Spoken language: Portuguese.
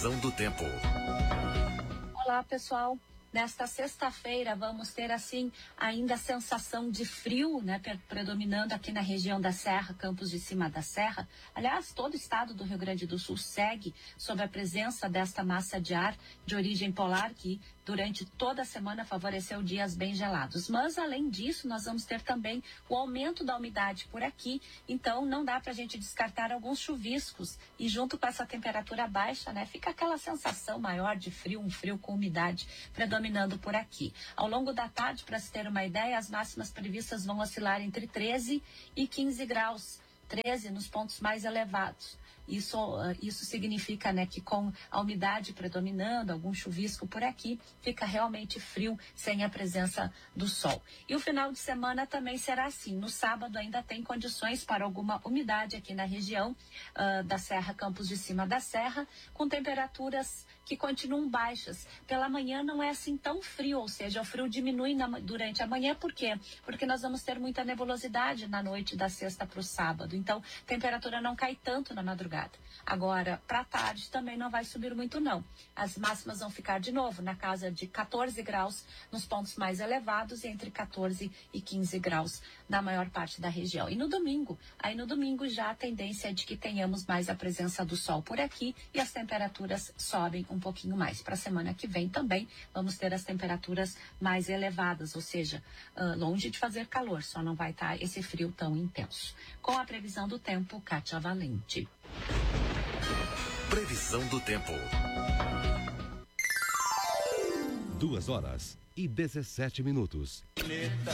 Previsão do tempo. Olá, pessoal. Nesta sexta-feira vamos ter, assim, ainda a sensação de frio, né, predominando aqui na região da Serra, Campos de Cima da Serra. Aliás, todo o estado do Rio Grande do Sul segue sob a presença desta massa de ar de origem polar que durante toda a semana favoreceu dias bem gelados. Mas, além disso, nós vamos ter também o aumento da umidade por aqui, então não dá para a gente descartar alguns chuviscos. E junto com essa temperatura baixa, né, fica aquela sensação maior de frio, um frio com umidade predominando por aqui. Ao longo da tarde, para se ter uma ideia, as máximas previstas vão oscilar entre 13 e 15 graus. 13 nos pontos mais elevados. Isso significa, né, que com a umidade predominando, algum chuvisco por aqui, fica realmente frio sem a presença do sol. E o final de semana também será assim. No sábado ainda tem condições para alguma umidade aqui na região da Serra, Campos de Cima da Serra, com temperaturas que continuam baixas. Pela manhã não é assim tão frio, ou seja, o frio diminui durante a manhã. Por quê? Porque nós vamos ter muita nebulosidade na noite da sexta para o sábado. Então, a temperatura não cai tanto na madrugada. Agora, para a tarde também não vai subir muito, não. As máximas vão ficar de novo na casa de 14 graus nos pontos mais elevados e entre 14 e 15 graus na maior parte da região. E no domingo já a tendência é de que tenhamos mais a presença do sol por aqui e as temperaturas sobem um pouquinho mais. Para a semana que vem também vamos ter as temperaturas mais elevadas, ou seja, longe de fazer calor, só não vai estar esse frio tão intenso. Com a previsão do tempo, Kátia Valente. Previsão do tempo. 2 horas e 17 minutos.